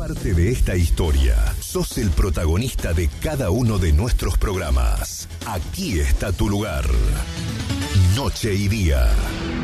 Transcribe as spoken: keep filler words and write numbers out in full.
parte de esta historia. Sos el protagonista de cada uno de nuestros programas. Aquí está tu lugar. Noche y día.